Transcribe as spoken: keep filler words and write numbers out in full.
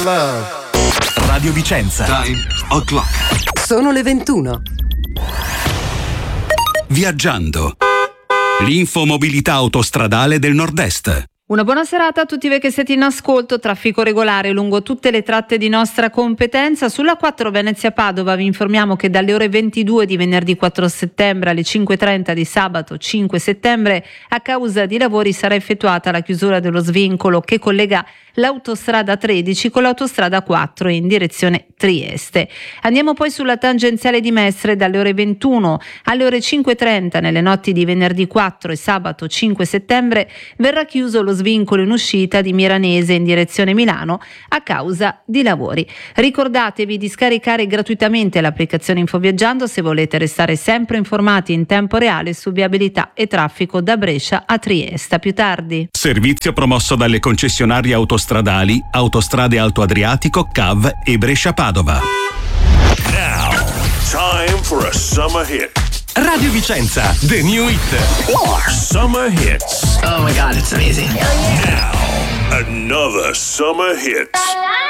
love. Radio Vicenza. Time o'clock. Sono le ventuno. Viaggiando. L'infomobilità autostradale del Nord-Est. Una buona serata a tutti voi che siete in ascolto. Traffico regolare lungo tutte le tratte di nostra competenza. Sulla quattro Venezia-Padova vi informiamo che dalle ore ventidue di venerdì quattro settembre alle cinque e trenta di sabato cinque settembre a causa di lavori sarà effettuata la chiusura dello svincolo che collega l'autostrada tredici con l'autostrada quattro in direzione Trieste. Andiamo poi sulla tangenziale di Mestre dalle ore ventuno alle ore cinque e trenta nelle notti di venerdì quattro e sabato cinque settembre verrà chiuso lo svincolo in uscita di Miranese in direzione Milano a causa di lavori. Ricordatevi di scaricare gratuitamente l'applicazione Infoviaggiando se volete restare sempre informati in tempo reale su viabilità e traffico da Brescia a Trieste. A più tardi. Servizio promosso dalle concessionarie autostradali Autostrade Alto Adriatico, C A V e Brescia-Padova. Now, time for a summer hit. Radio Vicenza, the new hit. Summer hits. Oh my God, it's amazing. Now, another summer hit.